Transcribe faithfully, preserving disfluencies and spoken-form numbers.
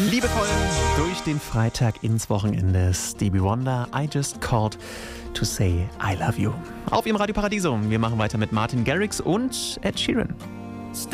Liebevoll durch den Freitag ins Wochenende. Stevie Wonder, I just called to say I love you. Auf Ihrem Radio Paradiso. Wir machen weiter mit Martin Garrix und Ed Sheeran.